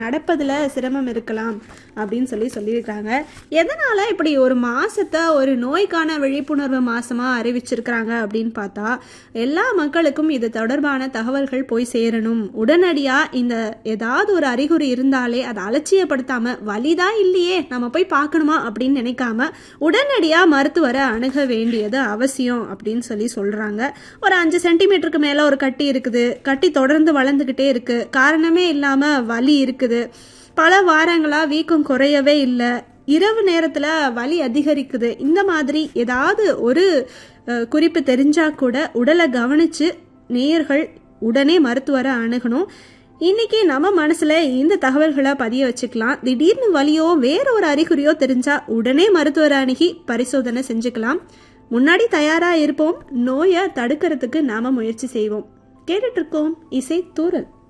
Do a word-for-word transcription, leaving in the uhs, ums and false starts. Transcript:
நடப்பதில் சிரமம் இருக்கலாம் அப்படின்னு சொல்லி சொல்லியிருக்காங்க. எதனால் இப்படி ஒரு மாதத்தை ஒரு நோய்க்கான விழிப்புணர்வு மாதமாக அறிவிச்சிருக்கிறாங்க அப்படின்னு பார்த்தா, எல்லா மக்களுக்கும் இது தொடர்பான தகவல்கள் போய் சேரணும். உடனடியாக இந்த ஏதாவது ஒரு அறிகுறி இருந்தாலே அதை அலட்சியப்படுத்தாமல், வலிதான் இல்லையே நம்ம போய் பார்க்கணுமா அப்படின்னு நினைக்காம உடனடியாக மருத்துவரை அணுக வேண்டியது அவசியம் அப்படின்னு சொல்லி சொல்கிறாங்க. ஒரு அஞ்சு சென்டிமீட்டருக்கு மேலே ஒரு கட்டி இருக்குது, கட்டி தொடர்ந்து வளர்ந்துக்கிட்டே இருக்குது, காரணமே இல்லாமல் வலி இருக்குது, பல வாரங்களா வீக்கம் குறையவே இல்லை, இரவு நேரத்தில் வலி அதிகரிக்குது, இந்த மாதிரி ஏதாவது ஒரு குறிப்பு தெரிஞ்சா கூட உடலை கவனிச்சு நேயர்கள் உடனே மருத்துவரை அணுகணும். இன்னைக்கு நம்ம மனசுல இந்த தகவல்களை பதிய வச்சுக்கலாம். திடீர்னு வலியோ வேற ஒரு அறிகுறியோ தெரிஞ்சா உடனே மருத்துவரை அணுகி பரிசோதனை செஞ்சுக்கலாம். முன்னாடி தயாரா இருப்போம், நோயை தடுக்கிறதுக்கு நாம முயற்சி செய்வோம். கேட்டுட்டு இருக்கோம் இசை தூரல்.